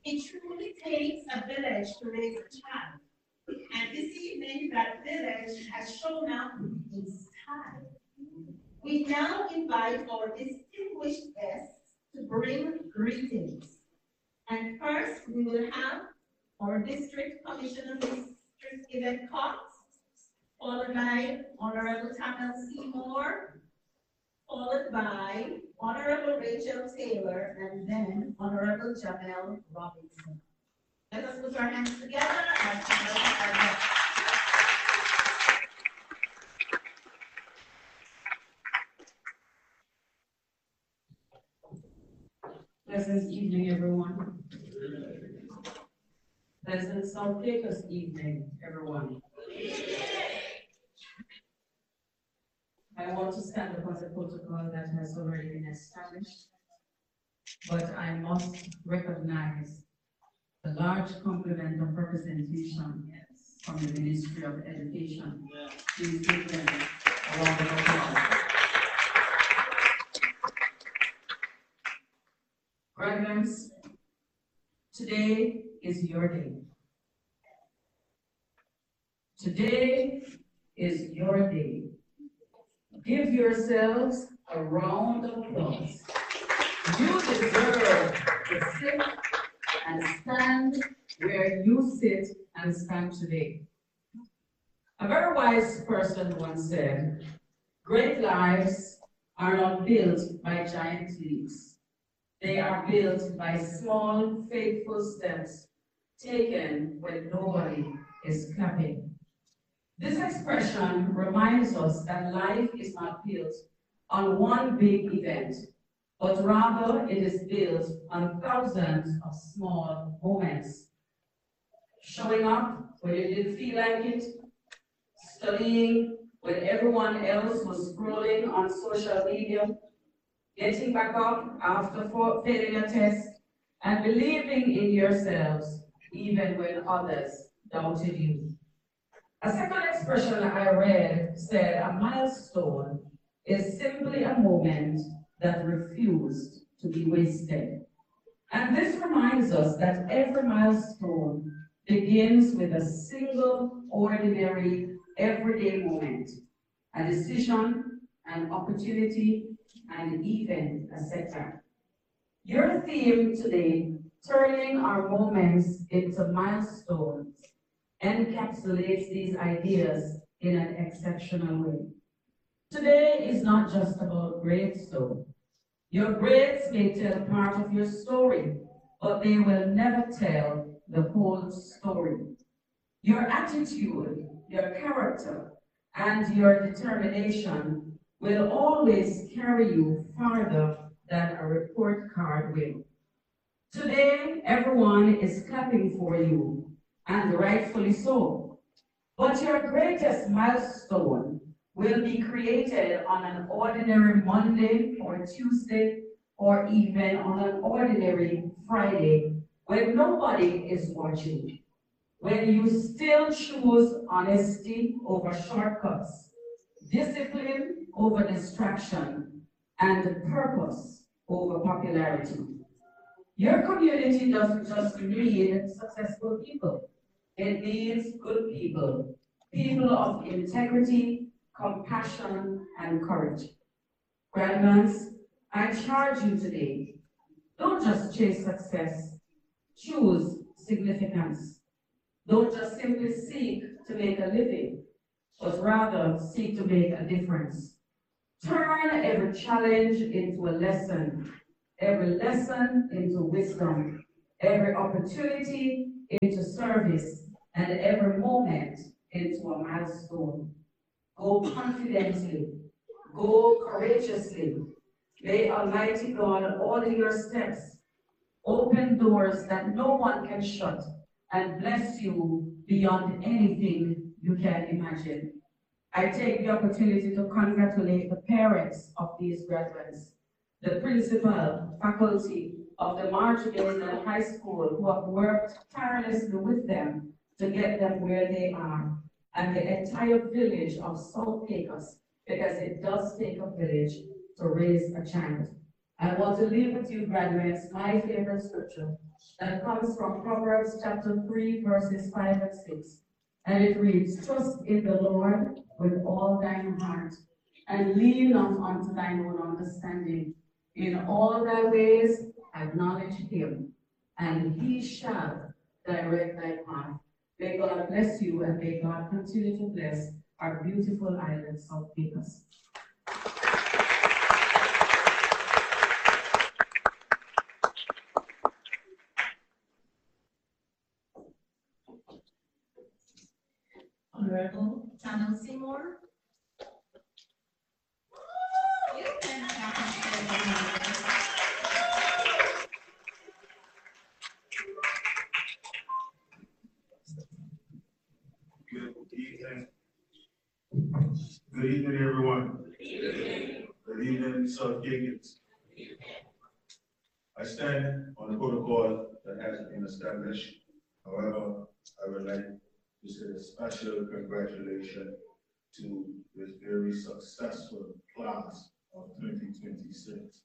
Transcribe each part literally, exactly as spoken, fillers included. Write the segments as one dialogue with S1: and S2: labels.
S1: It truly takes a village to raise a child. And this evening, that village has shown up in style. We now invite our distinguished guests to bring greetings. And first, we will have our District Commissioner, Mistress Yvette Cox, followed by Honorable Tamil Seymour, followed by Honorable Rachel Taylor, and then Honorable Jamel Robinson. Let us put our hands together and welcome our guests.
S2: Pleasant evening, everyone. Pleasant South Caicos evening, everyone. I want to stand upon the protocol that has already been established, but I must recognize the large complement of representation from the Ministry of Education. Please give them a round of applause. Graduates, today is your day. Today is your day. Give yourselves a round of applause. You deserve to sit and stand where you sit and stand today. A very wise person once said, great lives are not built by giant leaps. They are built by small, faithful steps taken when nobody is clapping. This expression reminds us that life is not built on one big event, but rather it is built on thousands of small moments. Showing up when you didn't feel like it, studying when everyone else was scrolling on social media, getting back up after failing a test, and believing in yourselves even when others doubted you. A second expression I read said a milestone is simply a moment that refused to be wasted. And this reminds us that every milestone begins with a single, ordinary, everyday moment, a decision, an opportunity, and even a setback. Your theme today, turning our moments into milestones, encapsulates these ideas in an exceptional way. Today is not just about grades, though. Your grades may tell part of your story, but they will never tell the whole story. Your attitude, your character, and your determination will always carry you farther than a report card will. Today, everyone is clapping for you, and rightfully so. But your greatest milestone will be created on an ordinary Monday or Tuesday, or even on an ordinary Friday, when nobody is watching, when you still choose honesty over shortcuts, discipline over distraction, and purpose over popularity. Your community doesn't just need successful people. It needs good people, people of integrity, compassion, and courage. Graduates, I charge you today, don't just chase success, choose significance. Don't just simply seek to make a living, but rather seek to make a difference. Turn every challenge into a lesson, every lesson into wisdom, every opportunity into service, and every moment into a milestone. Go confidently, go courageously. May Almighty God order your steps, open doors that no one can shut, and bless you beyond anything you can imagine. I take the opportunity to congratulate the parents of these graduates, the principal, faculty of the Marjorie Basil High School who have worked tirelessly with them to get them where they are, and the entire village of South Caicos, because it does take a village to raise a child. I want to leave with you, graduates, my favorite scripture, that comes from Proverbs chapter three, verses five and six. And it reads, trust in the Lord with all thine heart, and lean not unto thine own understanding. In all thy ways acknowledge him, and he shall direct thy path. May God bless you, and may God continue to bless our beautiful island, South Pecos.
S1: Honorable Channel Seymour. You can
S3: Good evening. Good evening, everyone. Good evening. Good evening, South Pecos. I stand on the protocol that has been established. However, I would like to say a special congratulations to this very successful class of twenty twenty-six.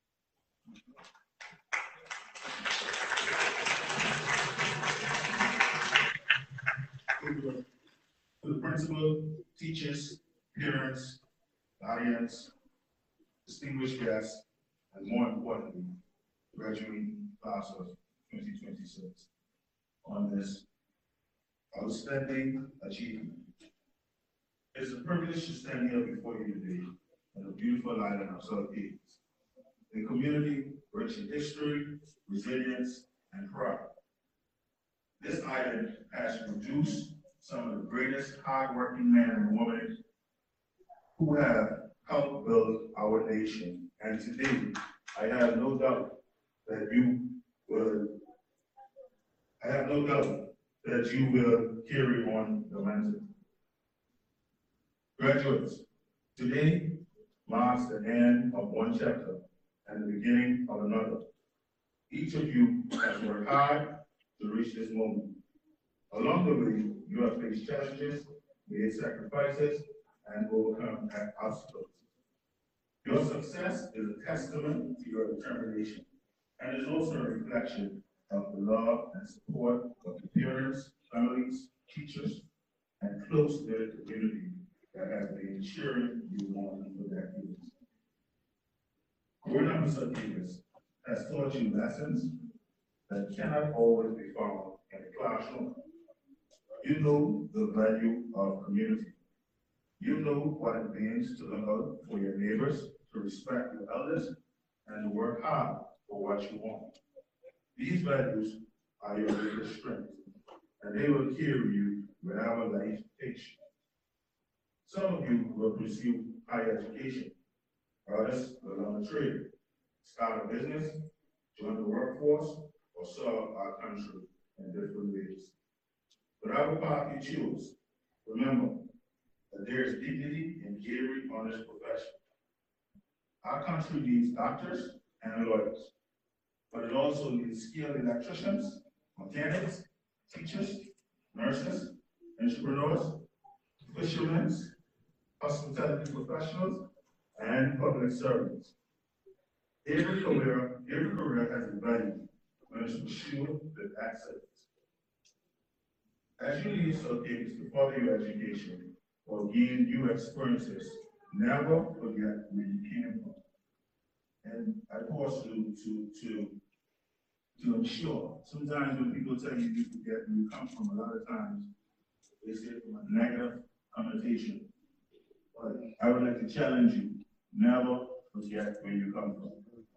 S3: To the principal, teachers, parents, audience, distinguished guests, and more importantly, graduating class of twenty twenty-six on this outstanding achievement. It is a privilege to stand here before you today on the beautiful island of South Pecos, a community rich in history, resilience, and pride. This island has produced some of the greatest hardworking men and women who have helped build our nation. And today, I have no doubt that you will, I have no doubt that you will carry on the mantle. Graduates, today marks the end of one chapter and the beginning of another. Each of you has worked hard to reach this moment. Along the way, you have faced challenges, made sacrifices, and overcome obstacles. Your success is a testament to your determination, and is also a reflection of the love and support of the parents, families, teachers, and close-knit community that has been cheering you on for decades. Growing up in South Pecos has taught you lessons that cannot always be found in the classroom. You know the value of community. You know what it means to look out for your neighbors, to respect your elders, and to work hard for what you want. These values are your greatest strength, and they will carry you wherever life takes you. Some of you will pursue higher education. Others will learn a trade, start a business, join the workforce, or serve our country in different ways. Whatever path you choose, remember that there is dignity in every honest profession. Our country needs doctors and lawyers, but it also needs skilled electricians, mechanics, teachers, nurses, entrepreneurs, fishermen, hospitality professionals, and public servants. Every career, every career has a value when it's pursued with excellence. As you leave South Pecos to further your education or gain new experiences, never forget where you came from. And I pause to, to, to, to ensure, sometimes when people tell you you forget where you come from, a lot of times they say it from a negative connotation. But I would like to challenge you, never forget where you come from.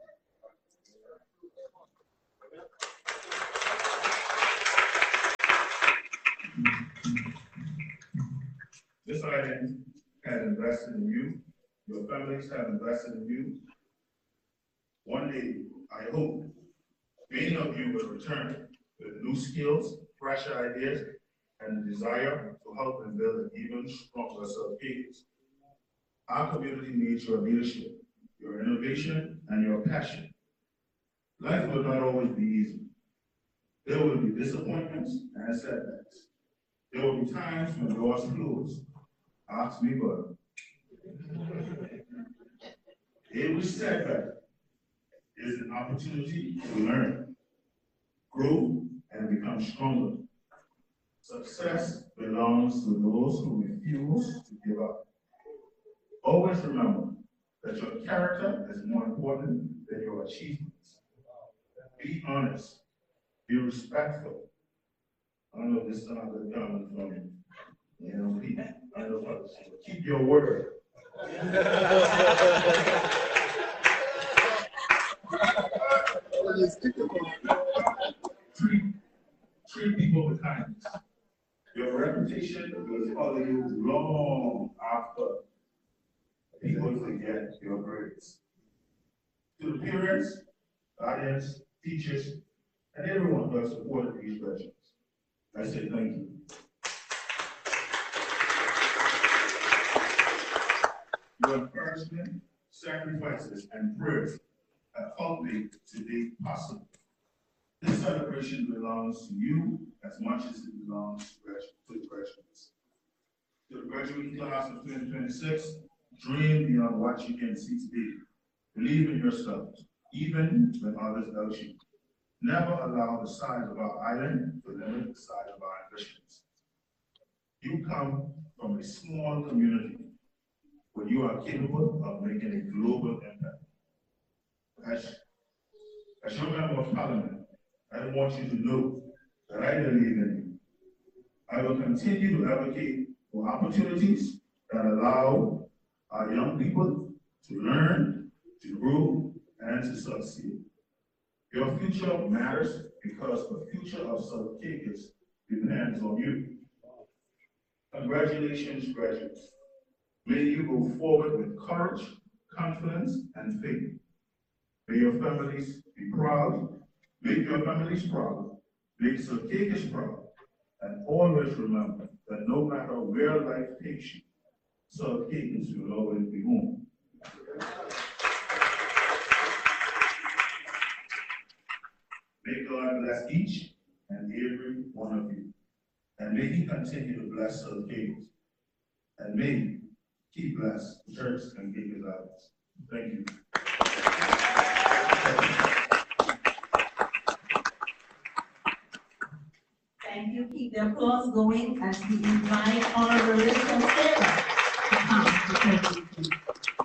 S3: This island has invested in you. Your families have invested in you. One day, I hope, many of you will return with new skills, fresh ideas, and the desire to help and build an even stronger South Pecos. Our community needs your leadership, your innovation, and your passion. Life will not always be easy. There will be disappointments and setbacks. There will be times when doors close. Ask me, but every setback is an opportunity to learn. grow, and become stronger. Success belongs to those who refuse to give up. Always remember that your character is more important than your achievements. Be honest. Be respectful. I don't know if this sounds like coming from, you know, people. I don't know what to say. Keep your word. treat, treat people with kindness. Your reputation will follow you long after people forget your grades. To the parents, guardians, teachers, and everyone who has supported these graduates, I say thank you. Your encouragement, sacrifices, and prayers have helped me to be possible. This celebration belongs to you as much as it belongs to the graduates. To the graduating class of twenty twenty-six, dream beyond what you can see today. Believe in yourself, even when others doubt you. Never allow the size of our island to limit the size of our ambitions. You come from a small community where you are capable of making a global impact. As, as your member of parliament, I want you to know that I believe in you. I will continue to advocate for opportunities that allow our young people to learn, to grow, and to succeed. Your future matters because the future of South Caicos depends on you. Congratulations, graduates. May you go forward with courage, confidence, and faith. May your families be proud. Make your families proud. Make South Caicos proud. And always remember that no matter where life takes you, South Caicos will always be home. May God bless each and every one of you. And may He continue to bless South Caicos. And may He bless the church and Caicos Islands. Thank you.
S1: Thank you. Keep the applause going as we invite Honorable Sarah to come to